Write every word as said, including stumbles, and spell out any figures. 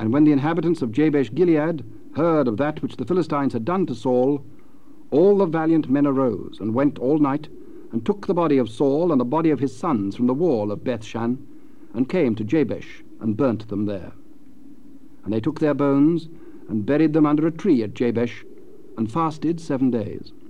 And when the inhabitants of Jabesh Gilead heard of that which the Philistines had done to Saul, all the valiant men arose, and went all night, and took the body of Saul and the body of his sons from the wall of Bethshan, and came to Jabesh, and burnt them there. And they took their bones, and buried them under a tree at Jabesh, and fasted seven days.